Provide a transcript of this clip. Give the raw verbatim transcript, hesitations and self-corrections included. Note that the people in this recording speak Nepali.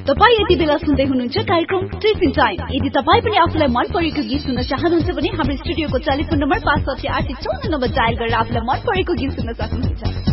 तपाई यति बेला सुन्दै हुनुहुन्छ कार्यक्रम टिफिन टाइम। यदि तपाई पनि आफुलाई मन परेको गीत सुन्न चाहनुहुन्छ भने हाम्रो स्टुडियोको टेलिफोन नम्बर पाँच साठी आठ चौन्न नम्बर डायल गरेर आफुलाई मन परेको गीत सुन्न सक्नुहुन्छ।